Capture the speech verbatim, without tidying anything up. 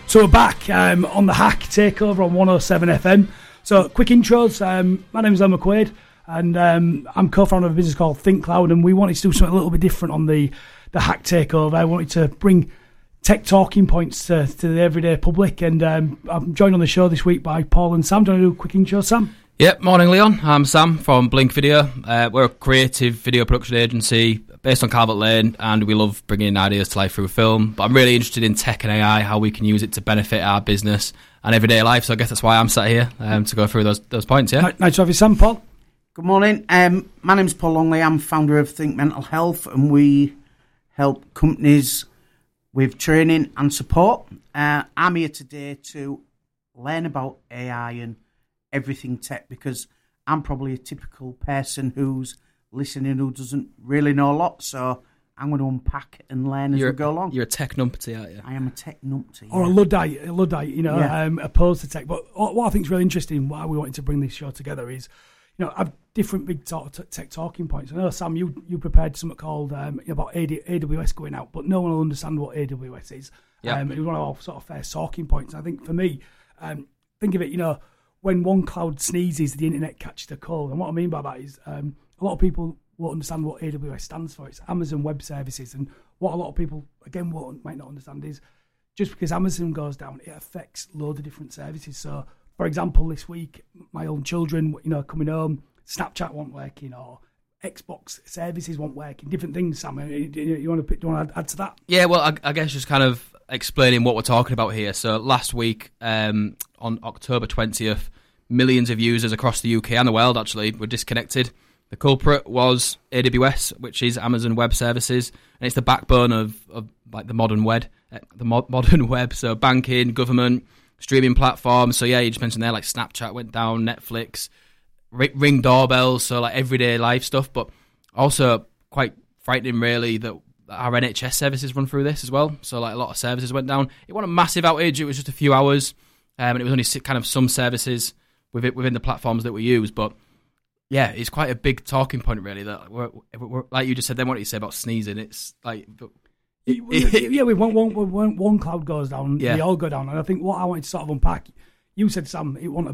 So we're back um, on the Hack Takeover on one oh seven F M. So quick intros. Um, my name is Len McQuaid, and um, I'm co-founder of a business called Think Cloud, and we wanted to do something a little bit different on the, the Hack Takeover. I wanted to bring tech talking points to, to the everyday public, and um, I'm joined on the show this week by Paul and Sam. Do you want to do a quick intro, Sam? Yep, morning Leon. I'm Sam from Blink Video. Uh, we're a creative video production agency based on Calvert Lane, and we love bringing ideas to life through film. But I'm really interested in tech and A I, how we can use it to benefit our business and everyday life. So I guess that's why I'm sat here, um, to go through those those points, yeah? Nice to have you, Sam. Paul? Good morning. Um, my name's Paul Longley. I'm founder of Think Mental Health, and we help companies with training and support. Uh, I'm here today to learn about A I and everything tech, because I'm probably a typical person who's listening who doesn't really know a lot, so I'm going to unpack and learn as you're, we go along. You're a tech numpty, aren't you? I am a tech numpty. Or yeah. a Luddite, a Luddite, you know, Yeah. um, opposed to tech. But what I think is really interesting, why we wanted to bring this show together is, you know, I've different big sort of tech talking points. I know, Sam, you you prepared something called um, about A W S going out, but no one will understand what A W S is. Yeah. Um, it was one of our sort of first talking points. I think for me, um, think of it, you know, when one cloud sneezes, the internet catches a cold. And what I mean by that is um, a lot of people won't understand what A W S stands for. It's Amazon Web Services. And what a lot of people, again, won't, might not understand is just because Amazon goes down, it affects loads of different services. So, for example, this week, my own children, you know, coming home, Snapchat wasn't working, or Xbox services weren't working, different things, Sam. You, you want to, do you want to add, add to that? Yeah, well, I, I guess just kind of explaining what we're talking about here. So last week, um, on October twentieth, millions of users across the U K and the world actually were disconnected. The culprit was A W S, which is Amazon Web Services, and it's the backbone of, of like the modern web, the mo- modern web. So banking, government, streaming platforms. So yeah, you just mentioned there, like Snapchat went down, Netflix, Ring doorbells, so like everyday life stuff. But also quite frightening, really, that our N H S services run through this as well. So like a lot of services went down. It wasn't a massive outage. It was just a few hours, um, and it was only kind of some services within within the platforms that we use. But yeah, it's quite a big talking point, really. That we're, we're, like you just said, then what you say about sneezing, it's like, but, yeah, we one, one, one, one cloud goes down, yeah. they all go down. And I think what I wanted to sort of unpack, you said, Sam, it wasn't a